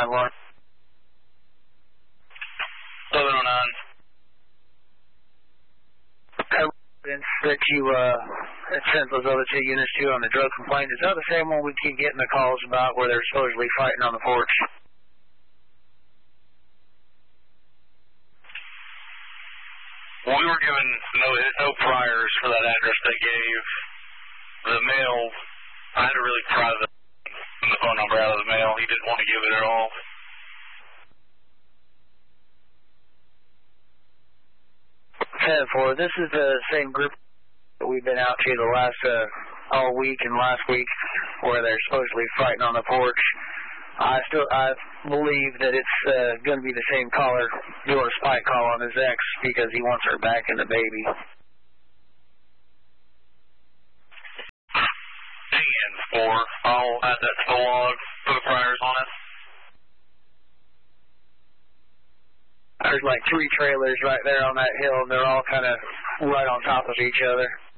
9-1. 1109. Evidence that you had sent those other 2 units to on the drug complaint, is that the same one we keep getting the calls about where they're supposedly fighting on the porch? We were given no priors for that address they gave. The mail, I had to really pry the phone number out of the mail. He didn't want to give it at all. This is the same group that we've been out to the last all week and last week, where they're supposedly fighting on the porch. I believe that it's going to be the same caller doing a spike call on his ex because he wants her back and the baby. 10-4. I'll add that to the log. Put the priors on it. There's like 3 trailers right there on that hill, and they're all kind of right on top of each other.